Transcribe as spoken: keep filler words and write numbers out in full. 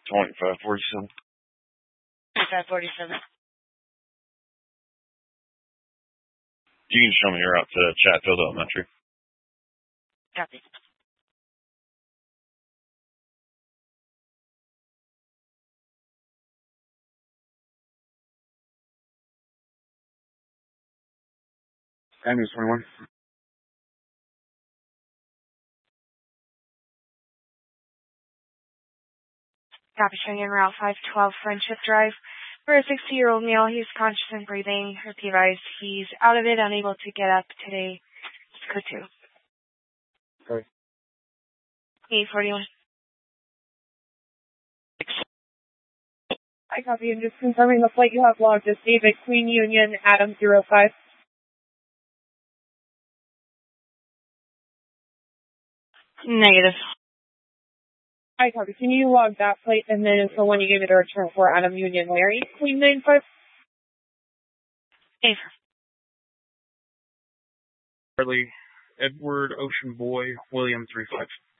twenty-five forty-seven. twenty-five forty-seven. You can show me your route to Chatfield Elementary. Copy. News twenty-one. Copy, showing in Route five twelve Friendship Drive. For a sixty-year-old male, he's conscious and breathing. Repeat advised, he's out of it, unable to get up today. It's code two. Sorry. eight forty-one. I copy. I'm just confirming the flight you have logged is David Queen Union Adam zero five. Negative. I copy. Can you log that flight and then it's the one you gave me to return for Adam Union Larry Queen nine five? Ava. Charlie, Edward, Ocean Boy, William three five.